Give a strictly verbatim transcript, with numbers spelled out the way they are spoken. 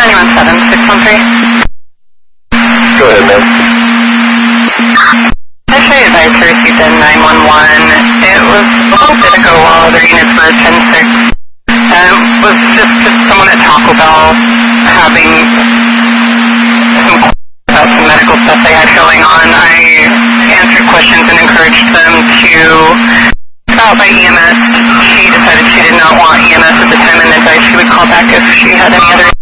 nine one seven, six one three. Go ahead, ma'am. Actually, advice I received in nine one one. It was a little bit ago while other units were at ten six. Um, was just someone at Taco Bell having some questions about some medical stuff they had going on. I answered questions and encouraged them to out by E M S. She decided she did not want E M S at the time and advised she would call back if she had any other